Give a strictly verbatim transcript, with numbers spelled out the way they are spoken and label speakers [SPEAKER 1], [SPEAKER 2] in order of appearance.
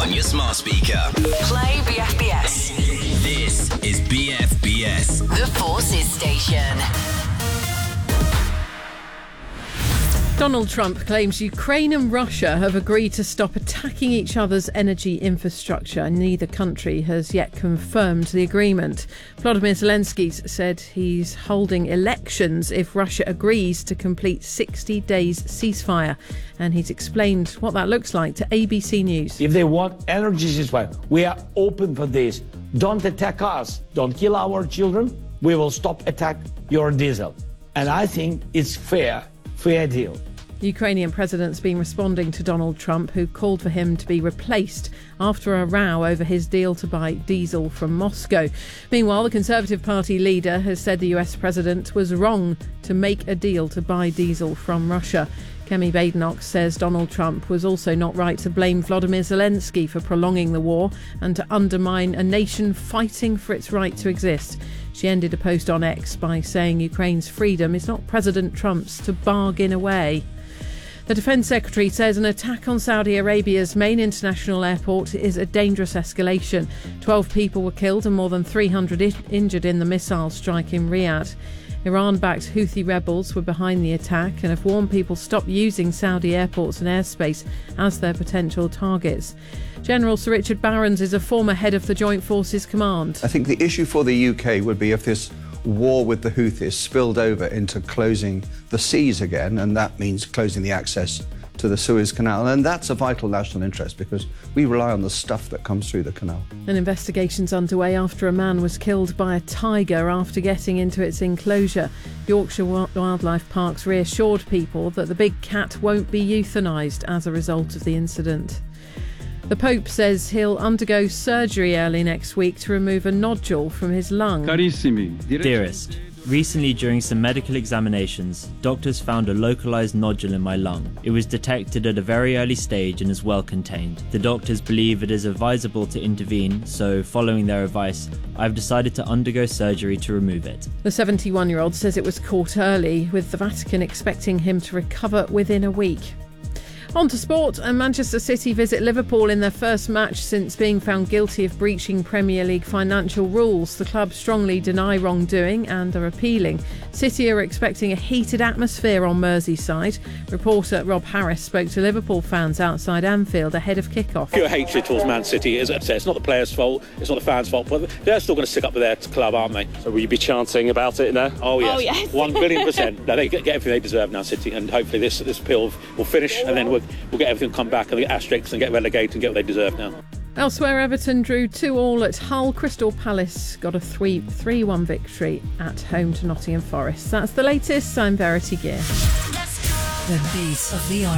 [SPEAKER 1] on your smart speaker.
[SPEAKER 2] Play B F B S.
[SPEAKER 1] This is B F B S.
[SPEAKER 2] The Forces Station.
[SPEAKER 3] Donald Trump claims Ukraine and Russia have agreed to stop attacking each other's energy infrastructure. Neither country has yet confirmed the agreement. Volodymyr Zelensky said he's holding elections if Russia agrees to complete sixty days ceasefire. And he's explained what that looks like to A B C News.
[SPEAKER 4] If they want energy ceasefire, we are open for this. Don't attack us. Don't kill our children. We will stop attack your diesel. And I think it's fair, fair deal.
[SPEAKER 3] The Ukrainian president's been responding to Donald Trump, who called for him to be replaced after a row over his deal to buy diesel from Moscow. Meanwhile, the Conservative Party leader has said the U S president was wrong to make a deal to buy diesel from Russia. Kemi Badenoch says Donald Trump was also not right to blame Volodymyr Zelensky for prolonging the war and to undermine a nation fighting for its right to exist. She ended a post on X by saying Ukraine's freedom is not President Trump's to bargain away. The Defence Secretary says an attack on Saudi Arabia's main international airport is a dangerous escalation. Twelve people were killed and more than three hundred I- injured in the missile strike in Riyadh. Iran-backed Houthi rebels were behind the attack and have warned people stop using Saudi airports and airspace as their potential targets. General Sir Richard Barrons is a former head of the Joint Forces Command.
[SPEAKER 5] I think the issue for the U K would be if this war with the Houthis spilled over into closing the seas again, and that means closing the access to the Suez Canal, and that's a vital national interest because we rely on the stuff that comes through the canal.
[SPEAKER 3] An investigation's underway after a man was killed by a tiger after getting into its enclosure. Yorkshire Wildlife Parks reassured people that the big cat won't be euthanised as a result of the incident. The Pope says he'll undergo surgery early next week to remove a nodule from his lung.
[SPEAKER 6] Dearest, recently during some medical examinations, doctors found a localised nodule in my lung. It was detected at a very early stage and is well contained. The doctors believe it is advisable to intervene, so following their advice, I've decided to undergo surgery to remove it.
[SPEAKER 3] The seventy-one-year-old says it was caught early, with the Vatican expecting him to recover within a week. On to sport, and Manchester City visit Liverpool in their first match since being found guilty of breaching Premier League financial rules. The club strongly deny wrongdoing and are appealing. City are expecting a heated atmosphere on Merseyside. Reporter Rob Harris spoke to Liverpool fans outside Anfield ahead of kick-off.
[SPEAKER 7] Pure hatred towards Man City. As I say, it's not the players' fault, it's not the fans' fault, but they're still going to stick up with their club, aren't they?
[SPEAKER 8] So will you be chanting about it now?
[SPEAKER 7] Oh yes,
[SPEAKER 9] oh, yes.
[SPEAKER 7] one billion percent. No, they get, get everything they deserve now, City, and hopefully this this appeal will finish, and then we'll, we'll get everything come back and get asterisks and get relegated and get what they deserve now.
[SPEAKER 3] Elsewhere, Everton drew two all at Hull. Crystal Palace got a three one victory at home to Nottingham Forest. That's the latest. I'm Verity Gear.
[SPEAKER 2] The beat of the